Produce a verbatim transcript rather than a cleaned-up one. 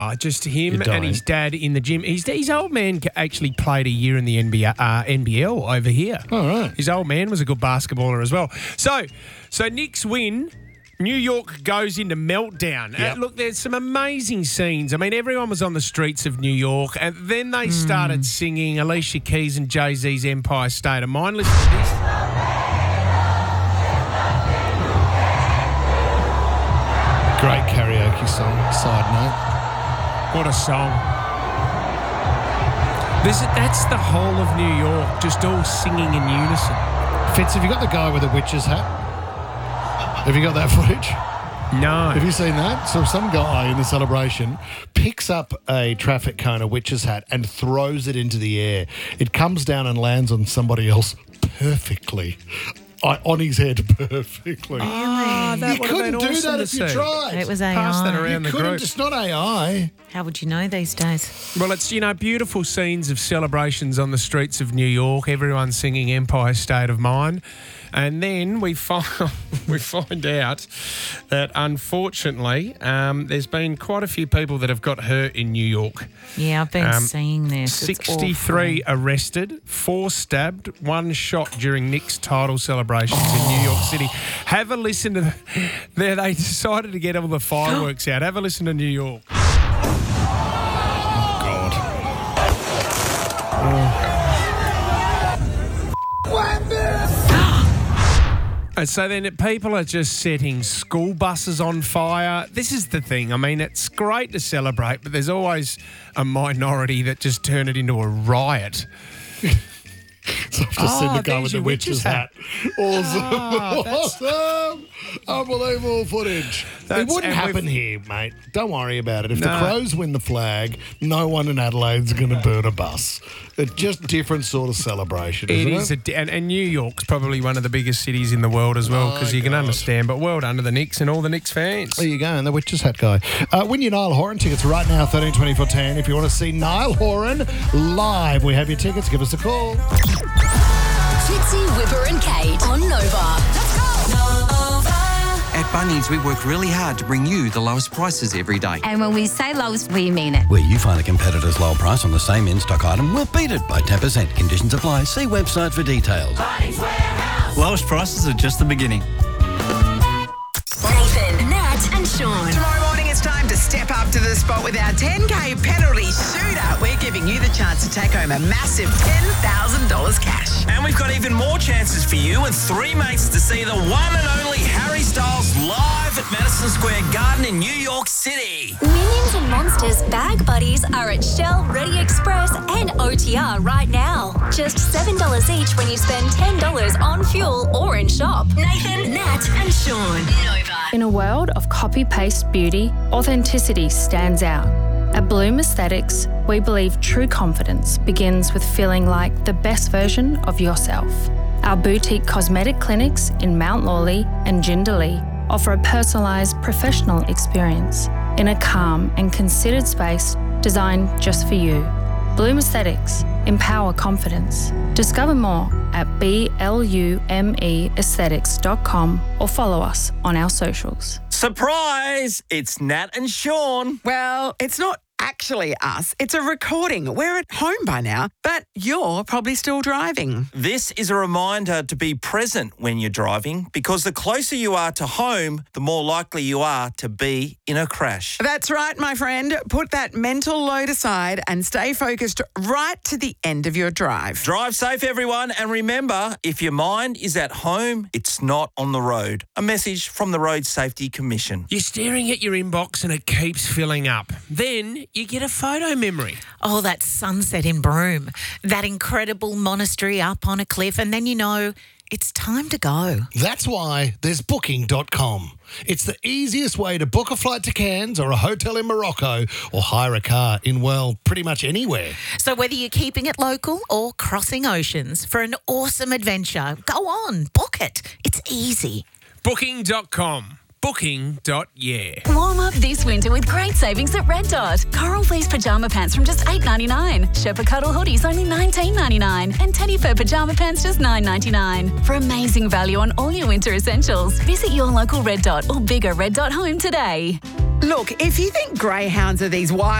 Oh, just him You're dying. and his dad in the gym. His, his old man actually played a year in the N B A, uh, N B L over here. All right. His old man was a good basketballer as well. So, so Knicks win. New York goes into meltdown. Yep. Uh, look, there's some amazing scenes. I mean, everyone was on the streets of New York, and then they started singing Alicia Keys and Jay-Z's Empire State of Mind. Listen to this. Great karaoke song, side note. What a song. This, that's the whole of New York, just all singing in unison. Fitz, have you got the guy with the witch's hat? Have you got that footage? No. Have you seen that? So some guy in the celebration picks up a traffic cone, a witch's hat, and throws it into the air. It comes down and lands on somebody else perfectly. I, on his head perfectly. Ah, that you would have couldn't been do awesome that to if you see. tried. It was Pass that A I. around You the couldn't. group. It's not A I. How would you know these days? Well, it's, you know, beautiful scenes of celebrations on the streets of New York, everyone singing Empire State of Mind. And then we find, we find out that, unfortunately, um, there's been quite a few people that have got hurt in New York. Yeah, I've been Um, seeing this. It's sixty-three awful. arrested, four stabbed, one shot during Knicks title celebrations in New York City. Have a listen to the, there. They decided to get all the fireworks out. Have a listen to New York. And so then people are just setting school buses on fire. This is the thing. I mean, it's great to celebrate, but there's always a minority that just turn it into a riot. So I've just seen Oh, the guy there's with the your witch's witch's hat. Awesome. Ah, that's- awesome. Unbelievable footage. It That's- wouldn't and happen we've- here, mate. Don't worry about it. If No. the Crows win the flag, no one in Adelaide's going to burn a bus. It's just different sort of celebration, It isn't is, it? a, di- and, and New York's probably one of the biggest cities in the world as well, because My you can God. understand. But well done to the Knicks and all the Knicks fans. There you go, and the witch's hat guy. Uh, win your Niall Horan tickets right now, thirteen twenty-four ten. If you want to see Niall Horan live, we have your tickets. Give us a call. Fitzy, Whipper and Kate on Nova. Let's go! Nova. At Bunnings, we work really hard to bring you the lowest prices every day. And when we say lowest, we mean it. Where you find a competitor's low price on the same in-stock item, we'll beat it by ten percent. Conditions apply. See website for details. Lowest prices are just the beginning. Nathan, Nat and Sean. Tomorrow morning it's time to step up to the spot with our ten K penalty shootout. We're giving you the chance to take home a massive ten thousand dollars cash. And we've got even more chances for you and three mates to see the one and only Harry Styles live at Madison Square Garden in New York City. Minions and Monsters Bag Buddies are at Shell, Ready Express and O T R right now. Just seven dollars each when you spend ten dollars on fuel or in shop. Nathan, Nat and Sean. Nova. In a world of copy-paste beauty, authenticity stands out. At Bloom Aesthetics, we believe true confidence begins with feeling like the best version of yourself. Our boutique cosmetic clinics in Mount Lawley and Jindalee offer a personalised professional experience in a calm and considered space designed just for you. Bloom Aesthetics, empower confidence. Discover more at B L U M E aesthetics dot com or follow us on our socials. Surprise! It's Nat and Sean. Well, it's not actually us. It's a recording. We're at home by now, but you're probably still driving. This is a reminder to be present when you're driving, because the closer you are to home, the more likely you are to be in a crash. That's right, my friend. Put that mental load aside and stay focused right to the end of your drive. Drive safe, everyone, and remember, if your mind is at home, it's not on the road. A message from the Road Safety Commission. You're staring at your inbox and it keeps filling up. Then you get a photo memory. Oh, that sunset in Broome, that incredible monastery up on a cliff, and then you know it's time to go. That's why there's booking dot com. It's the easiest way to book a flight to Cairns or a hotel in Morocco or hire a car in, well, pretty much anywhere. So whether you're keeping it local or crossing oceans for an awesome adventure, go on, book it. It's easy. booking dot com. booking dot yeah. Warm up this winter with great savings at Red Dot. Coral Fleece Pajama Pants from just eight ninety-nine. Sherpa Cuddle Hoodies only nineteen ninety-nine. And Teddy Fur Pajama Pants just nine ninety-nine. For amazing value on all your winter essentials, visit your local Red Dot or bigger Red Dot home today. Look, if you think greyhounds are these wild